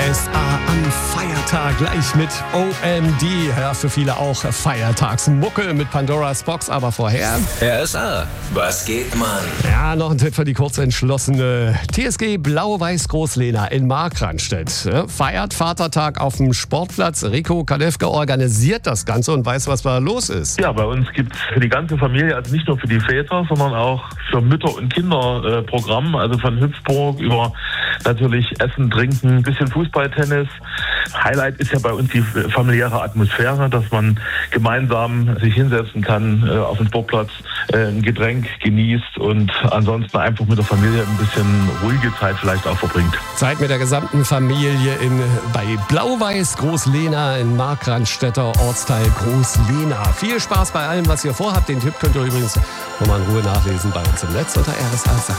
RSA am Feiertag gleich mit OMD. Ja, für viele auch Feiertagsmucke mit Pandora's Box, aber vorher... RSA, was geht, Mann? Ja, noch ein Tipp für die kurzentschlossene TSG Blau-Weiß Großlehna in Markranstädt. Feiert Vatertag auf dem Sportplatz. Rico Kadewke organisiert das Ganze und weiß, was da los ist. Ja, bei uns gibt es für die ganze Familie, also nicht nur für die Väter, sondern auch für Mütter und Kinder Programm. Also von Hüpfburg über natürlich Essen, Trinken, ein bisschen Fußball, Tennis. Highlight ist ja bei uns die familiäre Atmosphäre, dass man gemeinsam sich hinsetzen kann auf dem Sportplatz, ein Getränk genießt und ansonsten einfach mit der Familie ein bisschen ruhige Zeit vielleicht auch verbringt. Zeit mit der gesamten Familie bei Blau-Weiß Großlehna in Markranstädter Ortsteil Großlehna. Viel Spaß bei allem, was ihr vorhabt. Den Tipp könnt ihr übrigens nochmal in Ruhe nachlesen bei uns im Netz unter RSA.